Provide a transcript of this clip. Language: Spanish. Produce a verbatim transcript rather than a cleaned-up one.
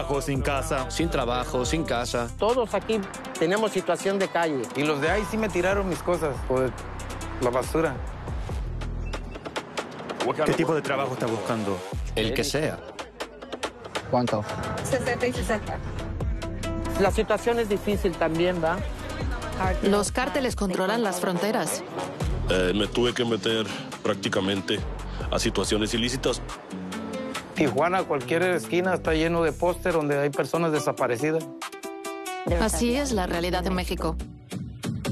trabajo, sin casa. Sin trabajo, sin casa. Todos aquí tenemos situación de calle. Y los de ahí sí me tiraron mis cosas por la basura. ¿Qué tipo de trabajo está buscando? El que sea. ¿Cuánto? sesenta y sesenta. La situación es difícil también, ¿va? Los cárteles controlan las fronteras. Eh, me tuve que meter prácticamente a situaciones ilícitas. Tijuana, cualquier esquina está lleno de póster donde hay personas desaparecidas. Así es la realidad en México.